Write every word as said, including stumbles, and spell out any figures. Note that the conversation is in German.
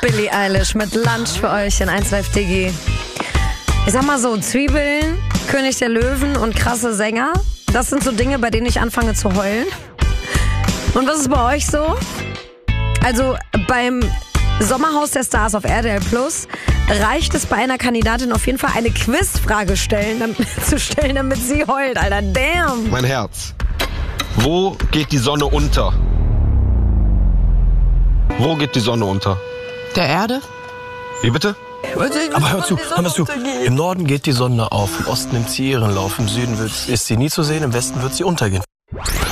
Billie Eilish mit Lunch für euch in eins Live Digi. Ich sag mal so, Zwiebeln, König der Löwen und krasse Sänger, das sind so Dinge, bei denen ich anfange zu heulen. Und was ist bei euch so? Also beim Sommerhaus der Stars auf R T L Plus reicht es bei einer Kandidatin auf jeden Fall eine Quizfrage stellen, damit, zu stellen, damit sie heult, Alter. Damn! Mein Herz. Wo geht die Sonne unter? Wo geht die Sonne unter? Der Erde? Wie bitte? Aber hör zu, hör mal zu. Im Norden geht die Sonne auf, im Osten nimmt sie ihren Lauf, im Süden wird, ist sie nie zu sehen, im Westen wird sie untergehen.